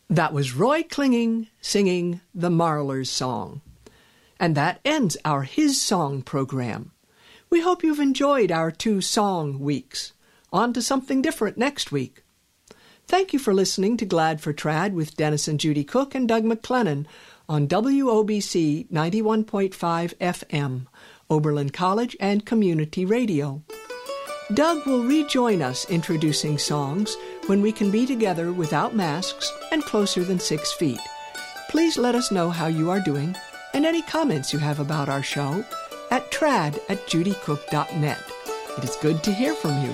That was Roy Klinging singing the Marlers song. And that ends our His Song program. We hope you've enjoyed our 2 song weeks. On to something different next week. Thank you for listening to Glad for Trad with Dennis and Judy Cook and Doug McClennan on WOBC 91.5 FM, Oberlin College and Community Radio. Doug will rejoin us introducing songs when we can be together without masks and closer than 6 feet. Please let us know how you are doing and any comments you have about our show at trad@judycook.net. It is good to hear from you.